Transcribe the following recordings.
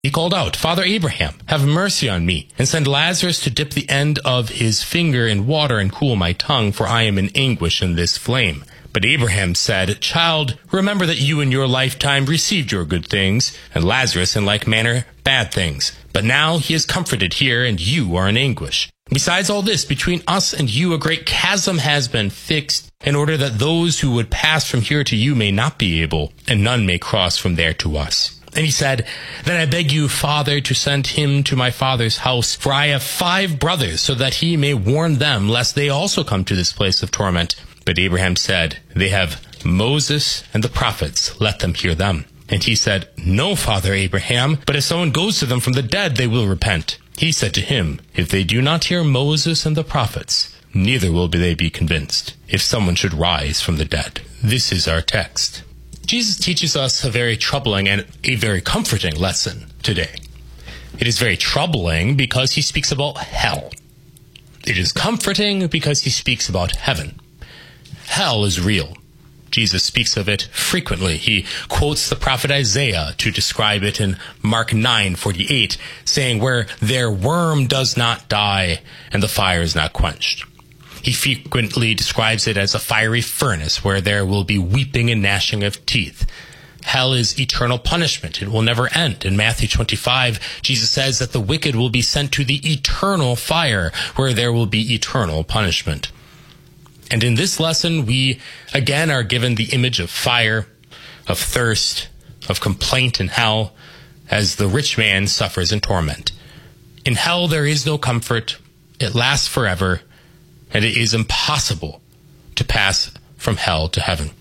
He called out, "Father Abraham, have mercy on me, and send Lazarus to dip the end of his finger in water and cool my tongue, for I am in anguish in this flame." But Abraham said, "Child, remember that you in your lifetime received your good things, and Lazarus in like manner bad things. But now he is comforted here, and you are in anguish. Besides all this, between us and you a great chasm has been fixed, in order that those who would pass from here to you may not be able, and none may cross from there to us." And he said, "Then I beg you, Father, to send him to my father's house, for I have 5 brothers, so that he may warn them, lest they also come to this place of torment." But Abraham said, "They have Moses and the prophets, let them hear them." And he said, "No, Father Abraham, but if someone goes to them from the dead, they will repent." He said to him, "If they do not hear Moses and the prophets, neither will they be convinced, if someone should rise from the dead." This is our text. Jesus teaches us a very troubling and a very comforting lesson today. It is very troubling because he speaks about hell. It is comforting because he speaks about heaven. Hell is real. Jesus speaks of it frequently. He quotes the prophet Isaiah to describe it in Mark 9:48, saying, "Where their worm does not die and the fire is not quenched." He frequently describes it as a fiery furnace where there will be weeping and gnashing of teeth. Hell is eternal punishment. It will never end. In Matthew 25, Jesus says that the wicked will be sent to the eternal fire where there will be eternal punishment. And in this lesson, we again are given the image of fire, of thirst, of complaint in hell, as the rich man suffers in torment. In hell, there is no comfort. It lasts forever. And it is impossible to pass from hell to heaven.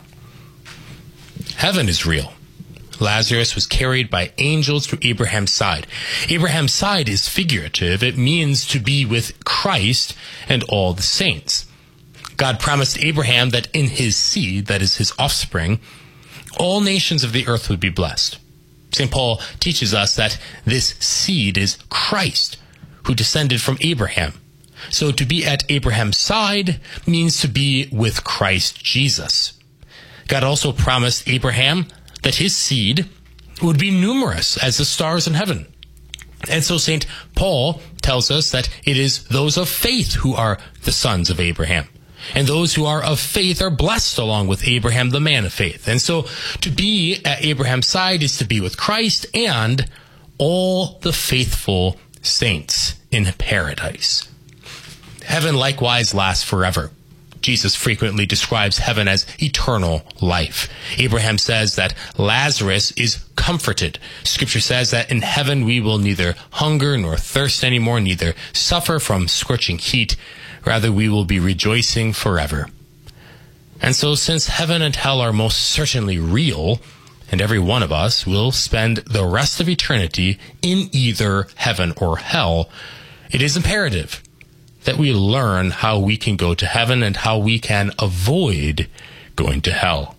Heaven is real. Lazarus was carried by angels to Abraham's side. Abraham's side is figurative. It means to be with Christ and all the saints. God promised Abraham that in his seed, that is his offspring, all nations of the earth would be blessed. St. Paul teaches us that this seed is Christ, who descended from Abraham. So to be at Abraham's side means to be with Christ Jesus. God also promised Abraham that his seed would be numerous as the stars in heaven. And so St. Paul tells us that it is those of faith who are the sons of Abraham. And those who are of faith are blessed along with Abraham, the man of faith. And so to be at Abraham's side is to be with Christ and all the faithful saints in paradise. Heaven likewise lasts forever. Jesus frequently describes heaven as eternal life. Abraham says that Lazarus is comforted. Scripture says that in heaven we will neither hunger nor thirst anymore, neither suffer from scorching heat. Rather, we will be rejoicing forever. And so since heaven and hell are most certainly real, and every one of us will spend the rest of eternity in either heaven or hell, it is imperative that we learn how we can go to heaven and how we can avoid going to hell.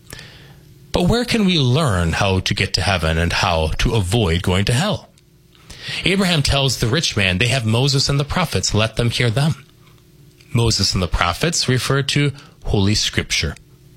But where can we learn how to get to heaven and how to avoid going to hell? Abraham tells the rich man, "They have Moses and the prophets, let them hear them." Moses and the prophets refer to Holy Scripture.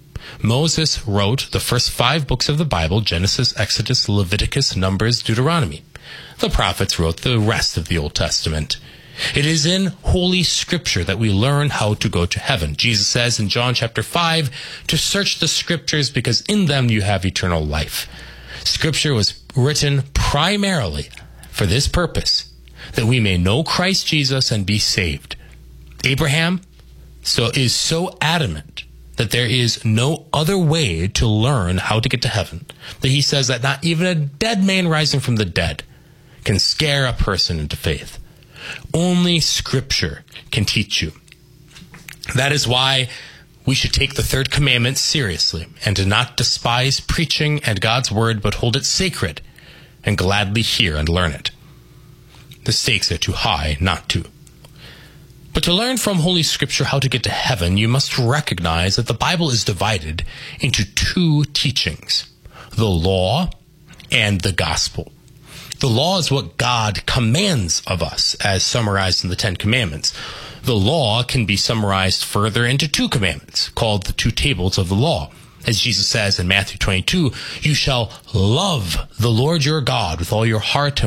Moses wrote the first 5 books of the Bible, Genesis, Exodus, Leviticus, Numbers, Deuteronomy. The prophets wrote the rest of the Old Testament. It is in Holy Scripture that we learn how to go to heaven. Jesus says in John chapter 5 to search the Scriptures because in them you have eternal life. Scripture was written primarily for this purpose, that we may know Christ Jesus and be saved. Abraham is so adamant that there is no other way to learn how to get to heaven, that he says that not even a dead man rising from the dead can scare a person into faith. Only Scripture can teach you. That is why we should take the 3rd commandment seriously and to not despise preaching and God's word, but hold it sacred and gladly hear and learn it. The stakes are too high not to. But to learn from Holy Scripture how to get to heaven, you must recognize that the Bible is divided into 2 teachings, the law and the gospel. The law is what God commands of us, as summarized in the 10 Commandments. The law can be summarized further into 2 commandments, called the 2 tables of the law. As Jesus says in Matthew 22, you shall love the Lord your God with all your heart